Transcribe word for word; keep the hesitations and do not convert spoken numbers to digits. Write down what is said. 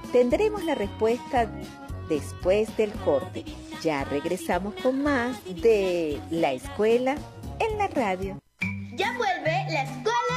Tendremos la respuesta después del corte. Ya regresamos con más de La Escuela en la Radio. Ya vuelve La Escuela